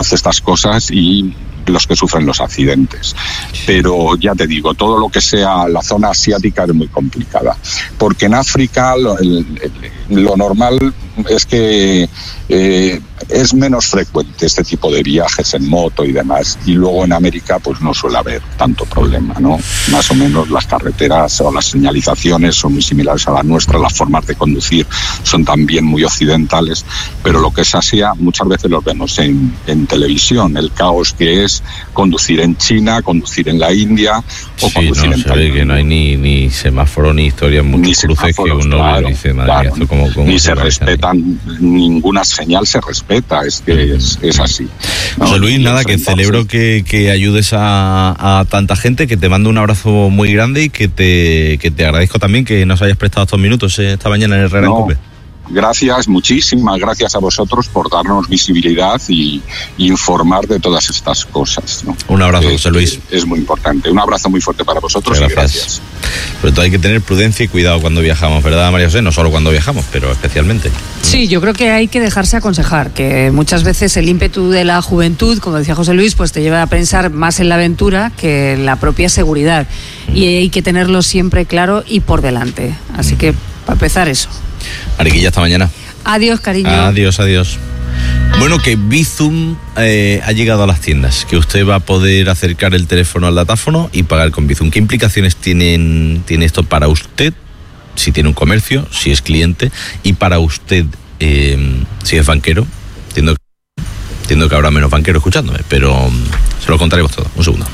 estas cosas y los que sufren los accidentes. Pero ya te digo, todo lo que sea la zona asiática es muy complicada, porque en África lo normal es que es menos frecuente este tipo de viajes en moto y demás, y luego en América pues no suele haber tanto problema, ¿no? Más o menos las carreteras o las señalizaciones son muy similares a la nuestra, las formas de conducir son también muy occidentales, pero lo que es Asia muchas veces lo vemos en televisión, el caos que es conducir en China, conducir en la India o conducir en Tailandia. Que no hay ni semáforo ni historia, muchos cruces que uno claro, dice, madre mía, esto como ni se respetan, ninguna señal se respeta, es que es así, ¿no? José Luis, nada, que celebro que ayudes a tanta gente, que te mando un abrazo muy grande y que te agradezco también que nos hayas prestado estos minutos esta mañana en Herrera en Cope. Gracias, muchísimas gracias a vosotros por darnos visibilidad y informar de todas estas cosas, ¿no? Un abrazo, José Luis. Es muy importante. Un abrazo muy fuerte para vosotros y gracias. Sobre todo hay que tener prudencia y cuidado cuando viajamos, ¿verdad, María José? No solo cuando viajamos, pero especialmente. Sí, yo creo que hay que dejarse aconsejar, que muchas veces el ímpetu de la juventud, como decía José Luis, pues te lleva a pensar más en la aventura que en la propia seguridad. Y hay que tenerlo siempre claro y por delante. Así que, para empezar, eso. Mariquilla, hasta mañana. Adiós, cariño. Adiós. Bueno, que Bizum ha llegado a las tiendas, que usted va a poder acercar el teléfono al datáfono y pagar con Bizum. ¿Qué implicaciones tiene esto para usted, si tiene un comercio, si es cliente, y para usted, si es banquero? Entiendo que habrá menos banqueros escuchándome, pero se lo contaremos todo. Un segundo.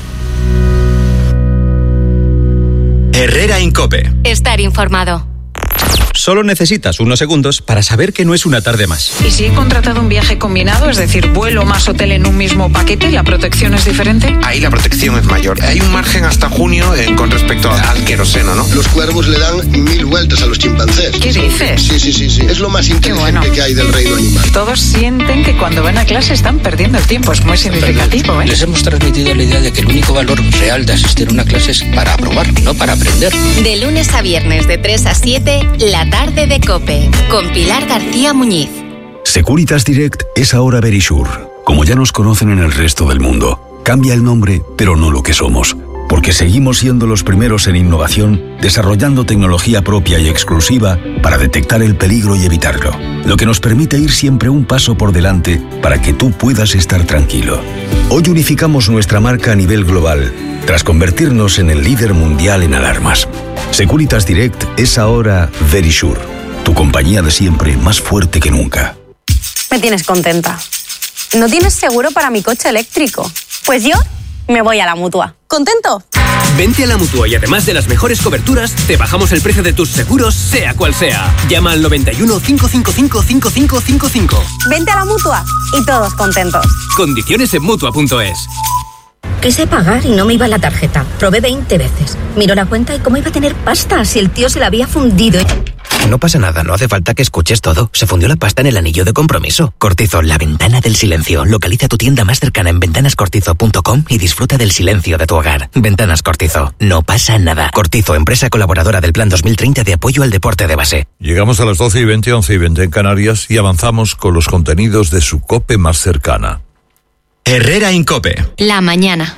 Herrera en Cope. Estar informado. Solo necesitas unos segundos para saber que no es una tarde más. ¿Y si he contratado un viaje combinado, es decir, vuelo más hotel en un mismo paquete, la protección es diferente? Ahí la protección es mayor. Hay un margen hasta junio con respecto al queroseno, ¿no? Los cuervos le dan 1000 vueltas a los chimpancés. ¿Qué dices? Sí. Es lo más inteligente que hay del reino animal. Todos sienten que cuando van a clase están perdiendo el tiempo. Es muy significativo, ¿eh? Les hemos transmitido la idea de que el único valor real de asistir a una clase es para aprobar, no para aprender. De lunes a viernes de 3 a 7, la tarde de Cope, con Pilar García Muñiz. Securitas Direct es ahora Verisure, como ya nos conocen en el resto del mundo. Cambia el nombre, pero no lo que somos, porque seguimos siendo los primeros en innovación, desarrollando tecnología propia y exclusiva para detectar el peligro y evitarlo, lo que nos permite ir siempre un paso por delante para que tú puedas estar tranquilo. Hoy unificamos nuestra marca a nivel global, tras convertirnos en el líder mundial en alarmas. Securitas Direct es ahora Verisure, tu compañía de siempre más fuerte que nunca. Me tienes contenta. ¿No tienes seguro para mi coche eléctrico? Pues yo me voy a la Mutua. ¿Contento? Vente a la Mutua y además de las mejores coberturas, te bajamos el precio de tus seguros, sea cual sea. Llama al 91 555 5555. Vente a la Mutua y todos contentos. Condiciones en Mutua.es. Quise pagar y no me iba la tarjeta. Probé 20 veces. Miró la cuenta y cómo iba a tener pasta si el tío se la había fundido. No pasa nada, no hace falta que escuches todo. Se fundió la pasta en el anillo de compromiso. Cortizo, la ventana del silencio. Localiza tu tienda más cercana en ventanascortizo.com y disfruta del silencio de tu hogar. Ventanas Cortizo. No pasa nada. Cortizo, empresa colaboradora del Plan 2030 de apoyo al deporte de base. Llegamos a las 12:20, 11:20 en Canarias y avanzamos con los contenidos de su COPE más cercana. Herrera en Cope. La mañana.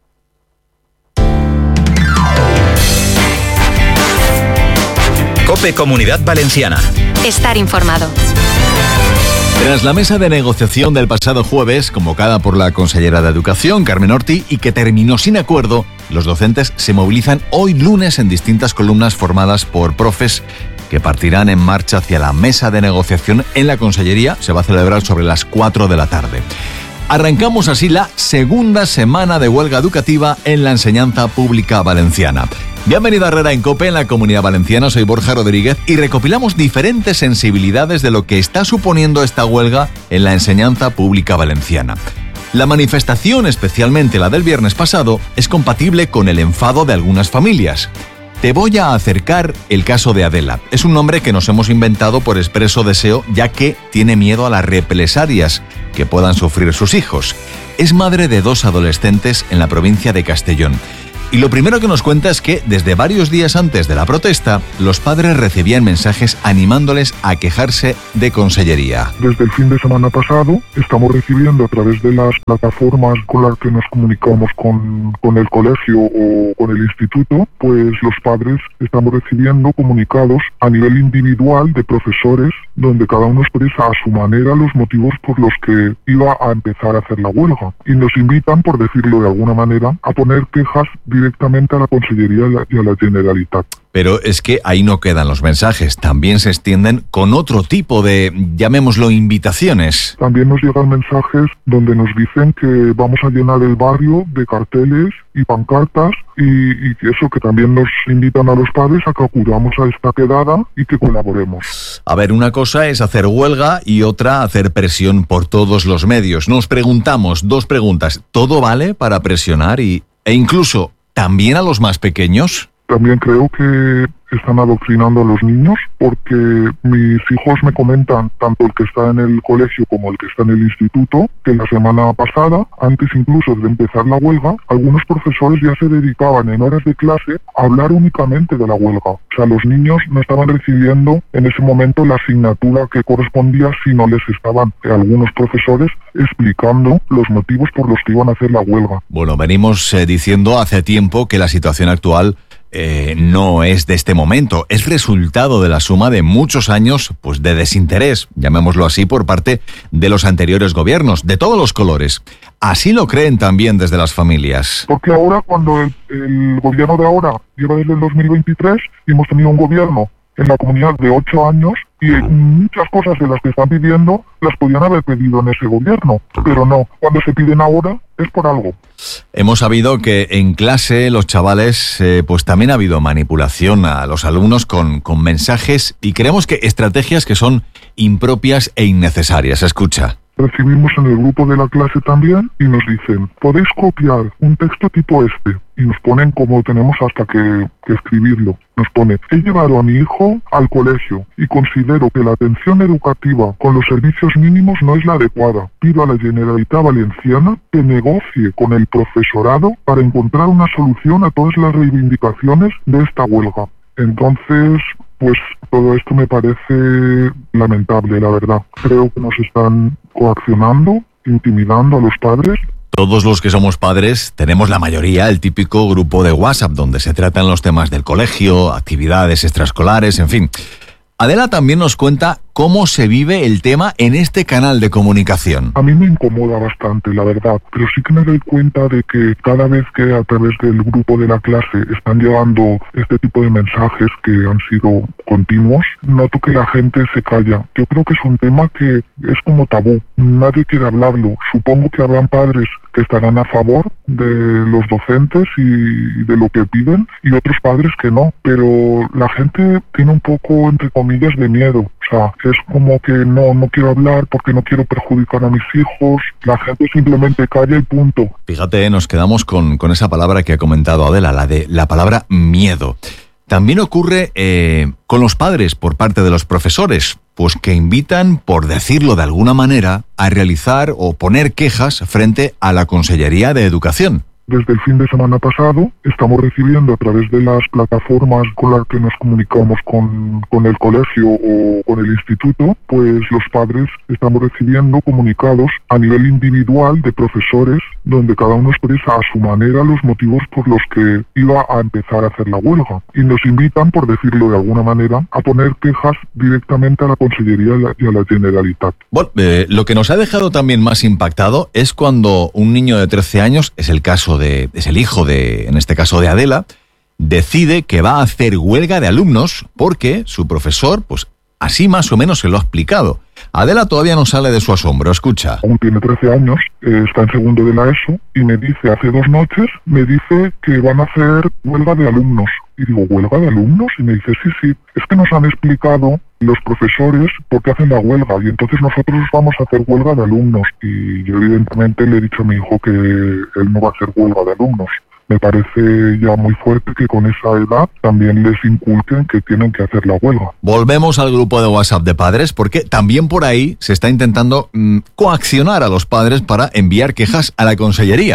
Cope Comunidad Valenciana. Estar informado. Tras la mesa de negociación del pasado jueves, convocada por la consellera de Educación, Carmen Orti, y que terminó sin acuerdo, los docentes se movilizan hoy lunes en distintas columnas formadas por profes que partirán en marcha hacia la mesa de negociación en la Consellería. Se va a celebrar sobre las 4 de la tarde. Arrancamos así la segunda semana de huelga educativa en la enseñanza pública valenciana. Bienvenida a Herrera en Cope en la Comunidad Valenciana, soy Borja Rodríguez y recopilamos diferentes sensibilidades de lo que está suponiendo esta huelga en la enseñanza pública valenciana. La manifestación, especialmente la del viernes pasado, es compatible con el enfado de algunas familias. Te voy a acercar el caso de Adela. Es un nombre que nos hemos inventado por expreso deseo, ya que tiene miedo a las represalias que puedan sufrir sus hijos. Es madre de 2 adolescentes en la provincia de Castellón. Y lo primero que nos cuenta es que desde varios días antes de la protesta, los padres recibían mensajes animándoles a quejarse de Consellería. Desde el fin de semana pasado estamos recibiendo a través de las plataformas con las que nos comunicamos con el colegio o con el instituto, pues los padres estamos recibiendo comunicados a nivel individual de profesores donde cada uno expresa a su manera los motivos por los que iba a empezar a hacer la huelga. Y nos invitan, por decirlo de alguna manera, a poner quejas directamente a la Consellería y a la Generalitat. Pero es que ahí no quedan los mensajes, también se extienden con otro tipo de, llamémoslo, invitaciones. También nos llegan mensajes donde nos dicen que vamos a llenar el barrio de carteles y pancartas y eso, que también nos invitan a los padres a que acudamos a esta quedada y que colaboremos. A ver, una cosa es hacer huelga y otra hacer presión por todos los medios. Nos preguntamos dos preguntas, ¿todo vale para presionar e incluso también a los más pequeños? También creo que están adoctrinando a los niños, porque mis hijos me comentan, tanto el que está en el colegio como el que está en el instituto, que la semana pasada, antes incluso de empezar la huelga, algunos profesores ya se dedicaban en horas de clase a hablar únicamente de la huelga. O sea, los niños no estaban recibiendo en ese momento la asignatura que correspondía, sino les estaban algunos profesores explicando los motivos por los que iban a hacer la huelga. Bueno, venimos diciendo hace tiempo que la situación actual no es de este momento, es resultado de la suma de muchos años pues de desinterés, llamémoslo así, por parte de los anteriores gobiernos, de todos los colores. Así lo creen también desde las familias. Porque ahora, cuando el gobierno de ahora lleva desde el 2023 y hemos tenido un gobierno en la comunidad de 8 años y muchas cosas de las que están pidiendo las podían haber pedido en ese gobierno, pero no, cuando se piden ahora es por algo. Hemos sabido que en clase los chavales, pues también ha habido manipulación a los alumnos con mensajes y creemos que estrategias que son impropias e innecesarias. Escucha. Recibimos en el grupo de la clase también y nos dicen, podéis copiar un texto tipo este, y nos ponen como tenemos hasta que escribirlo. Nos pone, he llevado a mi hijo al colegio y considero que la atención educativa con los servicios mínimos no es la adecuada. Pido a la Generalitat Valenciana que negocie con el profesorado para encontrar una solución a todas las reivindicaciones de esta huelga. Entonces, pues todo esto me parece lamentable, la verdad. Creo que nos están coaccionando, intimidando a los padres. Todos los que somos padres tenemos la mayoría el típico grupo de WhatsApp donde se tratan los temas del colegio, actividades extraescolares, en fin. Adela también nos cuenta cómo se vive el tema en este canal de comunicación. A mí me incomoda bastante, la verdad, pero sí que me doy cuenta de que cada vez que a través del grupo de la clase están llegando este tipo de mensajes que han sido continuos, noto que la gente se calla. Yo creo que es un tema que es como tabú, nadie quiere hablarlo. Supongo que habrán padres que estarán a favor de los docentes y de lo que piden, y otros padres que no, pero la gente tiene un poco, entre comillas, de miedo. O sea, es como que no quiero hablar porque no quiero perjudicar a mis hijos. La gente simplemente calla y punto. Fíjate, nos quedamos con esa palabra que ha comentado Adela, la palabra miedo. También ocurre con los padres por parte de los profesores, pues que invitan, por decirlo de alguna manera, a realizar o poner quejas frente a la Consellería de Educación. Desde el fin de semana pasado estamos recibiendo a través de las plataformas con las que nos comunicamos con el colegio o con el instituto, pues los padres estamos recibiendo comunicados a nivel individual de profesores donde cada uno expresa a su manera los motivos por los que iba a empezar a hacer la huelga. Y nos invitan, por decirlo de alguna manera, a poner quejas directamente a la Consellería y a la Generalitat. Bueno, lo que nos ha dejado también más impactado es cuando un niño de 13 años, es el hijo de, en este caso de Adela, decide que va a hacer huelga de alumnos porque su profesor, pues así más o menos se lo ha explicado. Adela todavía no sale de su asombro, escucha. Aún tiene 13 años, está en segundo de la ESO y me dice, hace 2 noches, me dice que van a hacer huelga de alumnos. Y digo, ¿huelga de alumnos? Y me dice, sí, es que nos han explicado los profesores por qué hacen la huelga y entonces nosotros vamos a hacer huelga de alumnos. Y yo evidentemente le he dicho a mi hijo que él no va a hacer huelga de alumnos. Me parece ya muy fuerte que con esa edad también les inculquen que tienen que hacer la huelga. Volvemos al grupo de WhatsApp de padres porque también por ahí se está intentando coaccionar a los padres para enviar quejas a la Consellería.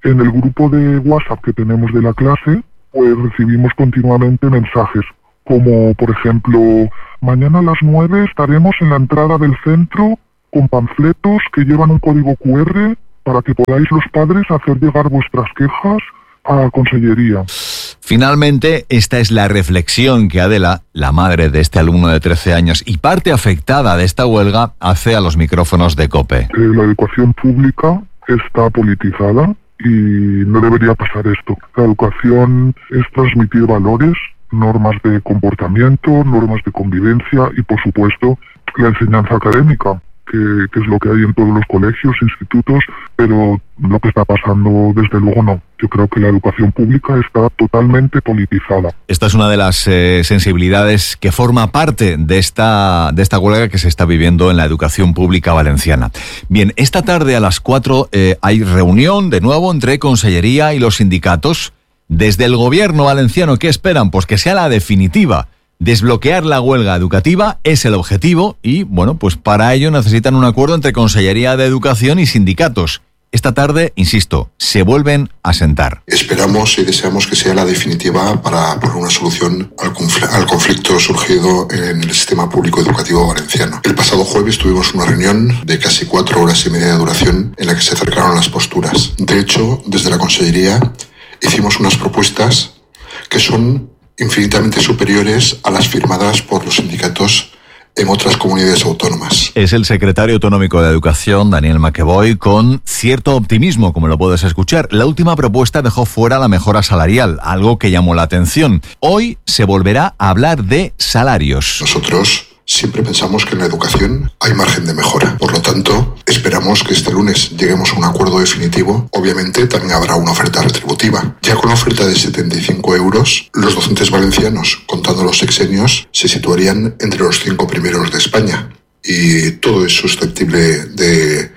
En el grupo de WhatsApp que tenemos de la clase, pues recibimos continuamente mensajes, como por ejemplo, mañana a las 9 estaremos en la entrada del centro con panfletos que llevan un código QR para que podáis los padres hacer llegar vuestras quejas a Consellería. Finalmente, esta es la reflexión que Adela, la madre de este alumno de 13 años y parte afectada de esta huelga, hace a los micrófonos de COPE. La educación pública está politizada y no debería pasar esto. La educación es transmitir valores, normas de comportamiento, normas de convivencia y, por supuesto, la enseñanza académica, que es lo que hay en todos los colegios, institutos, pero lo que está pasando, desde luego, no. Yo creo que la educación pública está totalmente politizada. Esta es una de las sensibilidades que forma parte de esta huelga que se está viviendo en la educación pública valenciana. Bien, esta tarde a las 4 hay reunión de nuevo entre Consellería y los sindicatos. Desde el gobierno valenciano, ¿qué esperan? Pues que sea la definitiva. Desbloquear la huelga educativa es el objetivo y, bueno, pues para ello necesitan un acuerdo entre Consellería de Educación y sindicatos. Esta tarde, insisto, se vuelven a sentar. Esperamos y deseamos que sea la definitiva para poner una solución al conflicto surgido en el sistema público educativo valenciano. El pasado jueves tuvimos una reunión de casi 4 horas y media de duración en la que se acercaron las posturas. De hecho, desde la Consellería hicimos unas propuestas que son infinitamente superiores a las firmadas por los sindicatos en otras comunidades autónomas. Es el secretario autonómico de Educación, Daniel McEvoy, con cierto optimismo, como lo puedes escuchar. La última propuesta dejó fuera la mejora salarial, algo que llamó la atención. Hoy se volverá a hablar de salarios. Nosotros siempre pensamos que en la educación hay margen de mejora. Por lo tanto, esperamos que este lunes lleguemos a un acuerdo definitivo. Obviamente, también habrá una oferta retributiva. Ya con la oferta de 75 euros, los docentes valencianos, contando los sexenios, se situarían entre los 5 primeros de España. Y todo es susceptible de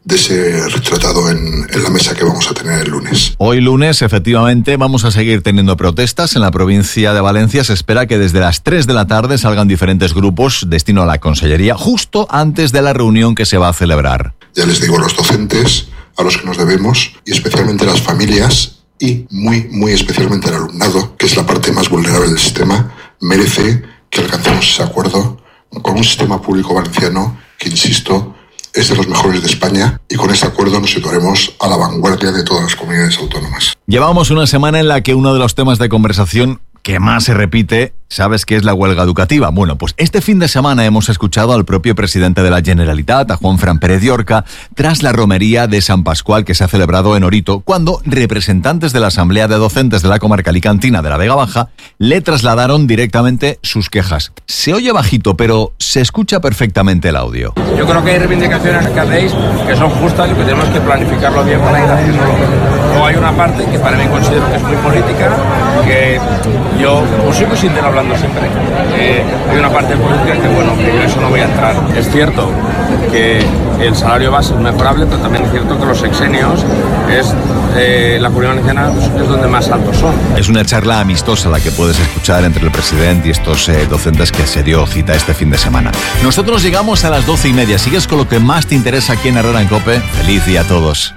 ser retratado en la mesa que vamos a tener el lunes. Hoy lunes, efectivamente, vamos a seguir teniendo protestas en la provincia de Valencia. Se espera que desde las 3 de la tarde salgan diferentes grupos destino a la Consellería, justo antes de la reunión que se va a celebrar. Ya les digo, a los docentes, a los que nos debemos, y especialmente a las familias, y muy especialmente al alumnado, que es la parte más vulnerable del sistema, merece que alcancemos ese acuerdo con un sistema público valenciano que, insisto, es de los mejores de España, y con este acuerdo nos situaremos a la vanguardia de todas las comunidades autónomas. Llevamos una semana en la que uno de los temas de conversación que más se repite, ¿sabes qué es la huelga educativa? Bueno, pues este fin de semana hemos escuchado al propio presidente de la Generalitat, a Juanfran Pérez Llorca, tras la romería de San Pascual que se ha celebrado en Orito, cuando representantes de la Asamblea de Docentes de la comarca alicantina de la Vega Baja le trasladaron directamente sus quejas. Se oye bajito, pero se escucha perfectamente el audio. Yo creo que hay reivindicaciones que hacéis que son justas y que tenemos que planificarlo bien para ir haciéndolo. Luego hay una parte que para mí considero que es muy política, que yo os sigo sintiendo hablando siempre. Hay una parte política que, bueno, que yo eso no voy a entrar. Es cierto que el salario base es mejorable, pero también es cierto que los sexenios es la Comunidad Valenciana es donde más altos son. Es una charla amistosa la que puedes escuchar entre el presidente y estos docentes que se dio cita este fin de semana. Nosotros llegamos a las 12:30. Sigues con lo que más te interesa aquí en Herrera en COPE. Feliz día a todos.